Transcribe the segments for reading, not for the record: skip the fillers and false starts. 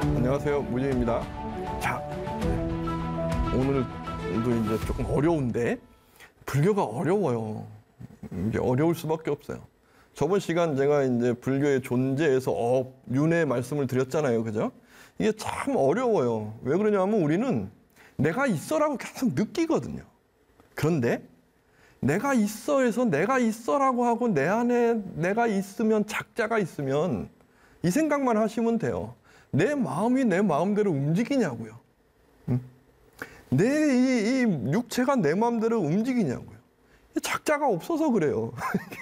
안녕하세요, 무진입니다. 자, 오늘도 이제 조금 어려운데 불교가 어려워요. 이게 어려울 수밖에 없어요. 저번 시간 제가 이제 불교의 존재에서 윤회 말씀을 드렸잖아요, 그죠? 이게 참 어려워요. 왜 그러냐면 우리는 내가 있어라고 계속 느끼거든요. 그런데 내가 있어에서 내가 있어라고 하고 내 안에 내가 있으면, 작자가 있으면 이 생각만 하시면 돼요. 내 마음이 내 마음대로 움직이냐고요. 내 이 육체가 내 마음대로 움직이냐고요. 작자가 없어서 그래요.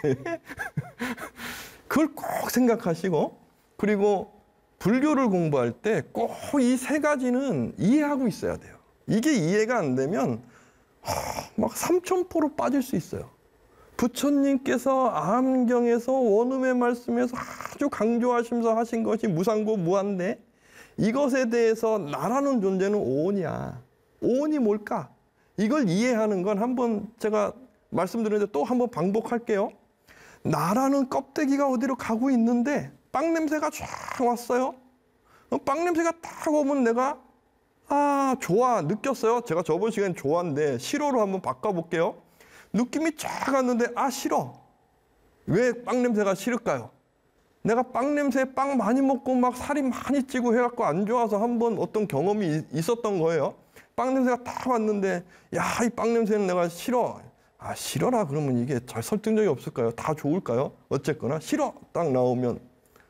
그걸 꼭 생각하시고, 그리고 불교를 공부할 때 꼭 이 세 가지는 이해하고 있어야 돼요. 이게 이해가 안 되면 막 삼천포로 빠질 수 있어요. 부처님께서 암경에서 원음의 말씀에서 아주 강조하시면서 하신 것이 무상고 무한데, 이것에 대해서 나라는 존재는 오온이야. 오온이 뭘까? 이걸 이해하는 건 한번 제가 말씀드렸는데 또 한번 반복할게요. 나라는 껍데기가 어디로 가고 있는데 빵 냄새가 쫙 왔어요. 빵 냄새가 딱 오면 내가 좋아 느꼈어요. 제가 저번 시간에 좋아한데 싫어로 한번 바꿔볼게요. 느낌이 쫙 왔는데 싫어. 왜 빵 냄새가 싫을까요? 내가 빵 냄새에 빵 많이 먹고 막 살이 많이 찌고 해갖고 안 좋아서 한번 어떤 경험이 있었던 거예요. 빵 냄새가 딱 왔는데 이 빵 냄새는 내가 싫어. 싫어라 그러면 이게 잘 설득력이 없을까요? 다 좋을까요? 어쨌거나 싫어 딱 나오면,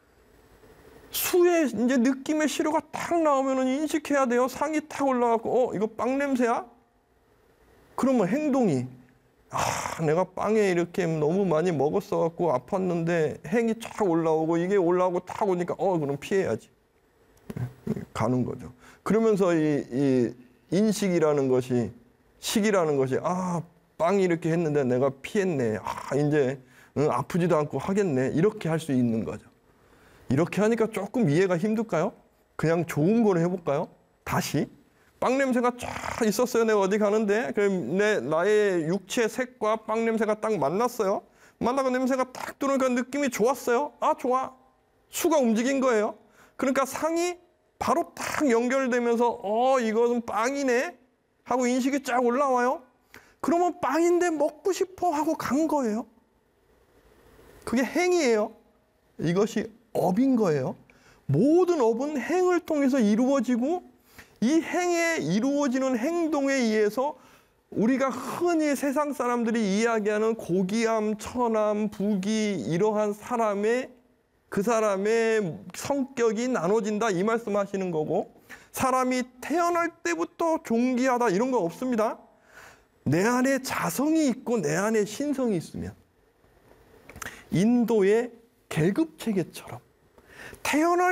수의 이제 느낌의 싫어가 딱 나오면은 인식해야 돼요. 상이 딱 올라가고 이거 빵 냄새야? 그러면 행동이 내가 빵에 이렇게 너무 많이 먹었어 갖고 아팠는데 행이 쫙 올라오고, 이게 올라오고 딱 오니까 그럼 피해야지 가는 거죠. 그러면서 이 인식이라는 것이, 식이라는 것이 빵이 이렇게 했는데 내가 피했네. 이제 아프지도 않고 하겠네. 이렇게 할 수 있는 거죠. 이렇게 하니까 조금 이해가 힘들까요? 그냥 좋은 걸 해볼까요? 다시. 빵 냄새가 쫙 있었어요. 내가 어디 가는데. 나의 육체 색과 빵 냄새가 딱 만났어요. 만나고 냄새가 딱 들어오니까 느낌이 좋았어요. 좋아. 수가 움직인 거예요. 그러니까 상이 바로 딱 연결되면서 이것은 빵이네 하고 인식이 쫙 올라와요. 그러면 빵인데 먹고 싶어 하고 간 거예요. 그게 행이에요. 이것이 업인 거예요. 모든 업은 행을 통해서 이루어지고, 이 행에 이루어지는 행동에 의해서 우리가 흔히 세상 사람들이 이야기하는 고귀함, 천함, 부귀, 이러한 그 사람의 성격이 나눠진다 이 말씀하시는 거고, 사람이 태어날 때부터 존귀하다 이런 거 없습니다. 내 안에 자성이 있고 내 안에 신성이 있으면, 인도의 계급체계처럼 태어날